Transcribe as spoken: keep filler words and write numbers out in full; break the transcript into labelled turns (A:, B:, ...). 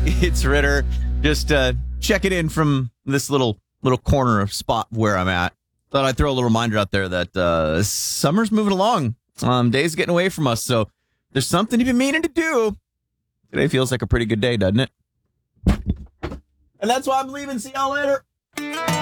A: It's Ritter. Just uh, check it in from this little little corner of spot where I'm at. Thought I'd throw a little reminder out there that uh, summer's moving along. Um, days getting away from us, so there's something you've been meaning to do. Today feels like a pretty good day, doesn't it? And that's why I'm leaving. See y'all later.